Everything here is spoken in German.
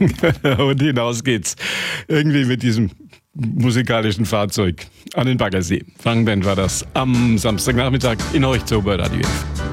Und hinaus geht's. Irgendwie mit diesem musikalischen Fahrzeug an den Baggersee. Frank Band war das am Samstagnachmittag in Horch zu Radio F.